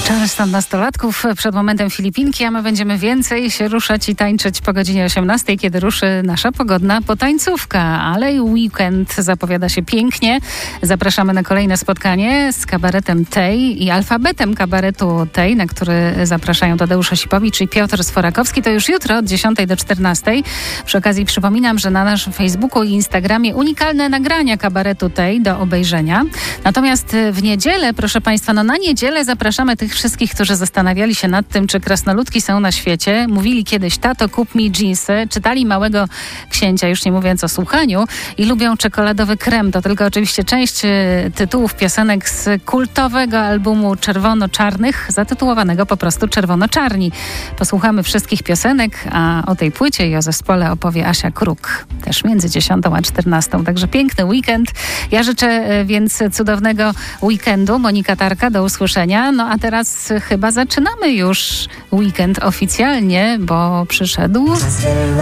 Charleston nastolatków, przed momentem Filipinki, a my będziemy więcej się ruszać i tańczyć po godzinie 18, kiedy ruszy nasza pogodna potańcówka. Ale i weekend zapowiada się pięknie. Zapraszamy na kolejne spotkanie z kabaretem Tej i alfabetem kabaretu Tej, na który zapraszają Tadeusz Osipowicz i Piotr Sforakowski. To już jutro od 10 do 14. Przy okazji przypominam, że na naszym Facebooku i Instagramie unikalne nagrania kabaretu Tej do obejrzenia. Natomiast w niedzielę, proszę Państwa, na niedzielę zapraszamy tych wszystkich, którzy zastanawiali się nad tym, czy krasnoludki są na świecie. Mówili kiedyś: tato, kup mi dżinsy. Czytali Małego Księcia, już nie mówiąc o słuchaniu, i lubią czekoladowy krem. To tylko oczywiście część tytułów piosenek z kultowego albumu Czerwono-Czarnych, zatytułowanego po prostu Czerwono-Czarni. Posłuchamy wszystkich piosenek, a o tej płycie i o zespole opowie Asia Kruk. Też między 10 a 14. Także piękny weekend. Ja życzę więc cudownego weekendu. Monika Tarka, do usłyszenia. No a teraz chyba zaczynamy już weekend oficjalnie, bo przyszedł